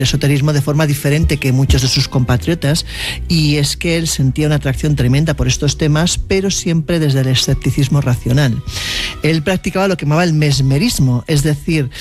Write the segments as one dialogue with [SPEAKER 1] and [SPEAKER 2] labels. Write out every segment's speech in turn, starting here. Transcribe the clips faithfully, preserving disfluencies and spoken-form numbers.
[SPEAKER 1] esoterismo de forma diferente que muchos de sus compatriotas, y es que él sentía una atracción tremenda por estos temas, pero siempre desde el escepticismo racional. Él practicaba lo que llamaba el mesmerismo, es decir,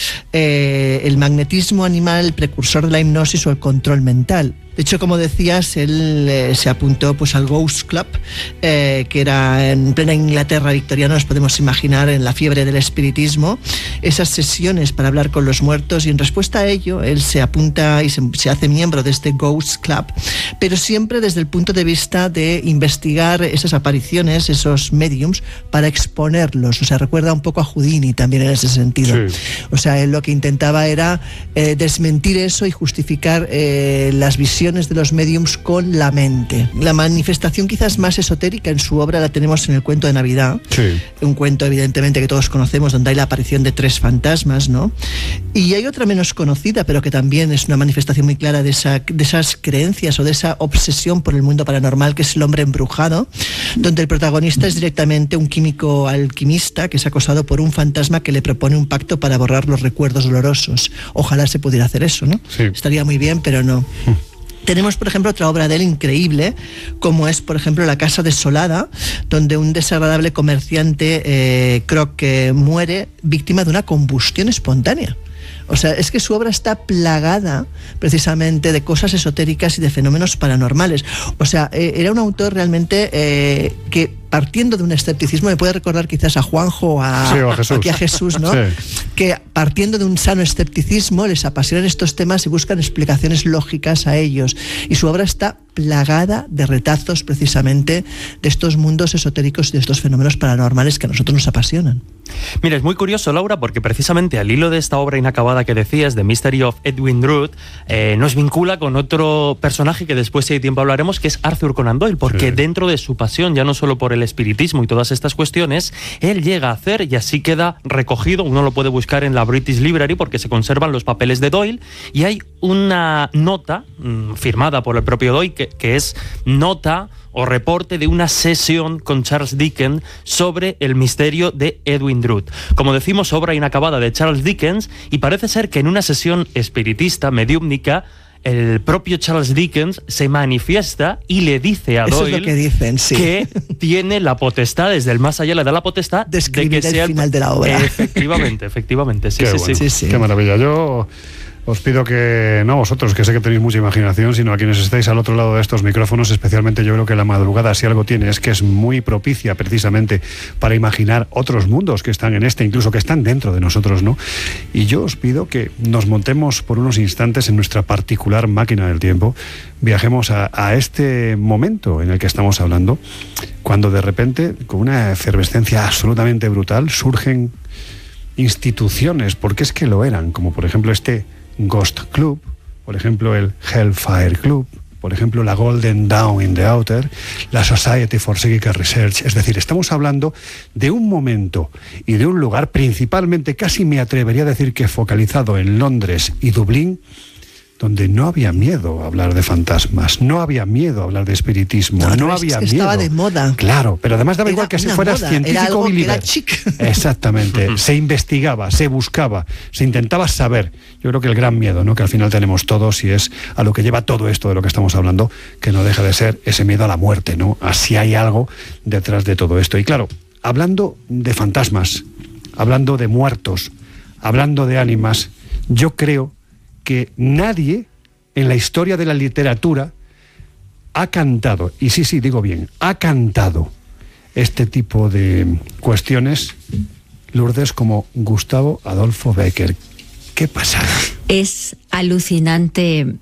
[SPEAKER 1] eh, el magnetismo animal, el precursor de la hipnosis o el control mental. De hecho, como decías, él eh, se apuntó pues al Ghost Club, eh, que era en plena Inglaterra victoriana, nos podemos imaginar, en la fiebre del espiritismo, esas sesiones para hablar con los muertos, y en respuesta a ello, él se apunta y se, se hace miembro de este Ghost Club, pero siempre desde el punto de vista de investigar esas apariciones, esos mediums, para exponerlos. O sea, recuerda un poco a Houdini también en ese sentido. Sí. O sea, él lo que intentaba era eh, desmentir eso y justificar eh, las visiones de los mediums con la mente. La manifestación quizás más esotérica en su obra la tenemos en el cuento de Navidad, sí. Un cuento evidentemente que todos conocemos, donde hay la aparición de tres fantasmas, ¿no? Y hay otra menos conocida, pero que también es una manifestación muy clara de, esa, de esas creencias o de esa obsesión por el mundo paranormal, que es El hombre embrujado, donde el protagonista es directamente un químico alquimista que es acosado por un fantasma que le propone un pacto para borrar los recuerdos dolorosos. Ojalá se pudiera hacer eso, ¿no? Sí. Estaría muy bien, pero no. Tenemos, por ejemplo, otra obra de él increíble, como es, por ejemplo, La casa desolada, donde un desagradable comerciante, eh, Croc, eh, muere víctima de una combustión espontánea. O sea, es que su obra está plagada precisamente de cosas esotéricas y de fenómenos paranormales. O sea, eh, era un autor realmente eh, que, partiendo de un escepticismo, me puede recordar quizás a Juanjo a, sí, o a Jesús, aquí a Jesús, ¿no? Sí. Que partiendo de un sano escepticismo les apasionan estos temas y buscan explicaciones lógicas a ellos. Y su obra está plagada de retazos precisamente de estos mundos esotéricos y de estos fenómenos paranormales que a nosotros nos apasionan.
[SPEAKER 2] Mira, es muy curioso, Laura, porque precisamente al hilo de esta obra inacabada que decías, The Mystery of Edwin Drood, eh, nos vincula con otro personaje que después, si hay tiempo, hablaremos, que es Arthur Conan Doyle, porque sí. Dentro de su pasión, ya no solo por el espiritismo y todas estas cuestiones, él llega a hacer, y así queda recogido, uno lo puede buscar en la British Library porque se conservan los papeles de Doyle, y hay una nota mmm, firmada por el propio Doyle que, que es nota o reporte de una sesión con Charles Dickens sobre el misterio de Edwin Drood. Como decimos, obra inacabada de Charles Dickens, y parece ser que en una sesión espiritista, mediúmnica, el propio Charles Dickens se manifiesta y le dice a Doyle,
[SPEAKER 1] eso es lo que, dicen, sí.
[SPEAKER 2] que tiene la potestad, desde el más allá le da la potestad
[SPEAKER 1] de escribir
[SPEAKER 2] de que sea
[SPEAKER 1] el final de la obra.
[SPEAKER 2] Efectivamente, efectivamente. Sí,
[SPEAKER 3] Qué
[SPEAKER 2] sí,
[SPEAKER 3] bueno.
[SPEAKER 2] sí,
[SPEAKER 3] sí, sí. Qué maravilla. Yo os pido que, no vosotros, que sé que tenéis mucha imaginación, sino a quienes estáis al otro lado de estos micrófonos, especialmente yo creo que la madrugada, si algo tiene, es que es muy propicia precisamente para imaginar otros mundos que están en este, incluso que están dentro de nosotros, ¿no? Y yo os pido que nos montemos por unos instantes en nuestra particular máquina del tiempo, viajemos a, a este momento en el que estamos hablando, cuando de repente, con una efervescencia absolutamente brutal, surgen instituciones, porque es que lo eran, como por ejemplo este Ghost Club, por ejemplo el Hellfire Club, por ejemplo la Golden Dawn in the Outer, la Society for Psychical Research. Es decir, estamos hablando de un momento y de un lugar, principalmente, casi me atrevería a decir que focalizado en Londres y Dublín, donde no había miedo a hablar de fantasmas, no había miedo a hablar de espiritismo, no, no había
[SPEAKER 1] es que
[SPEAKER 3] miedo.
[SPEAKER 1] Estaba de moda.
[SPEAKER 3] Claro, pero además daba
[SPEAKER 1] era
[SPEAKER 3] igual que se fueras
[SPEAKER 1] moda.
[SPEAKER 3] científico o believer.
[SPEAKER 1] Era chic.
[SPEAKER 3] Exactamente, se investigaba, se buscaba, se intentaba saber. Yo creo que el gran miedo, ¿no?, que al final tenemos todos, y es a lo que lleva todo esto de lo que estamos hablando, que no deja de ser ese miedo a la muerte, ¿no? Así hay algo detrás de todo esto. Y claro, hablando de fantasmas, hablando de muertos, hablando de ánimas, yo creo que nadie en la historia de la literatura ha cantado, y sí, sí, digo bien, ha cantado este tipo de cuestiones, Lourdes, como Gustavo Adolfo Bécquer. ¿Qué pasa?
[SPEAKER 4] Es alucinante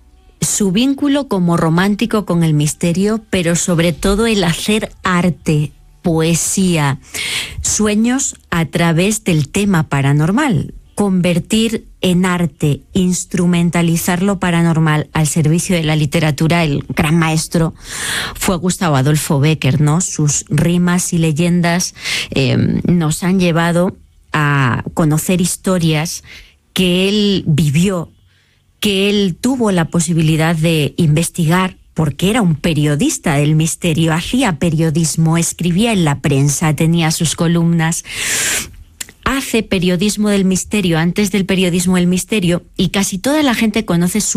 [SPEAKER 4] su vínculo como romántico con el misterio, pero sobre todo el hacer arte, poesía, sueños a través del tema paranormal. Convertir en arte, instrumentalizar lo paranormal al servicio de la literatura, el gran maestro fue Gustavo Adolfo Bécquer, ¿no? Sus rimas y leyendas eh, nos han llevado a conocer historias que él vivió, que él tuvo la posibilidad de investigar, porque era un periodista del misterio, hacía periodismo, escribía en la prensa, tenía sus columnas. hace periodismo del misterio antes del periodismo del misterio y casi toda la gente conoce su